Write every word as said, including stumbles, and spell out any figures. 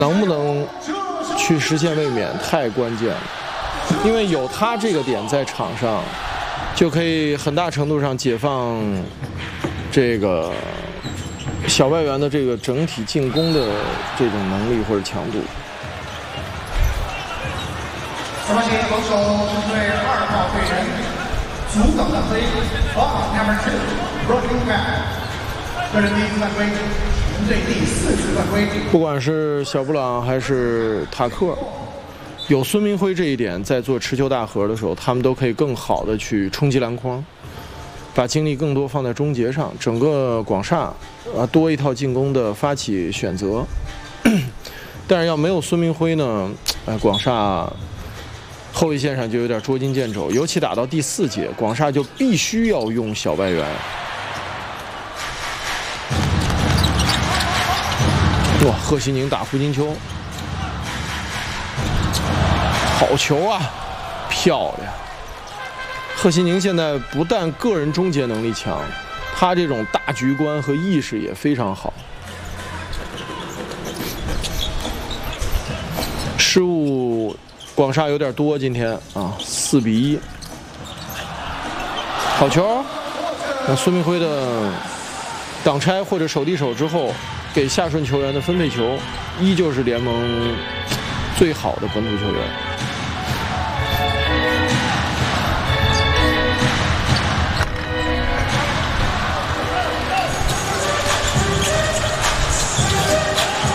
能不能去实现卫冕太关键了，因为有他这个点在场上，就可以很大程度上解放这个小外援的这个整体进攻的这种能力或者强度。 什么防守针对二号队员主导的飞 ，Box number two broken back， 个人第一次犯规，全队第四次犯规。 不管是小布朗还是塔克，有孙明辉这一点，在做持球大核的时候，他们都可以更好的去冲击篮筐，把精力更多放在终结上。整个广厦啊，多一套进攻的发起选择。但是要没有孙明辉呢，哎，广厦后卫线上就有点捉襟见肘，尤其打到第四节，广厦就必须要用小外援。哇，贺西宁打胡金秋，好球啊，漂亮！贺西宁现在不但个人终结能力强，他这种大局观和意识也非常好。失误广厦有点多，今天啊，四比一。好球！那孙明辉的挡拆或者手递手之后，给下顺球员的分配球，依旧是联盟最好的本土球员。